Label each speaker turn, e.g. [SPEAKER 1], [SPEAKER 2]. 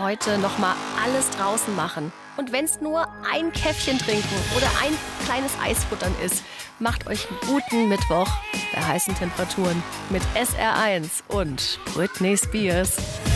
[SPEAKER 1] heute nochmal alles draußen machen. Und wenn es nur ein Käffchen trinken oder ein kleines Eisfuttern ist, macht euch einen guten Mittwoch bei heißen Temperaturen mit SR1 und Britney Spears.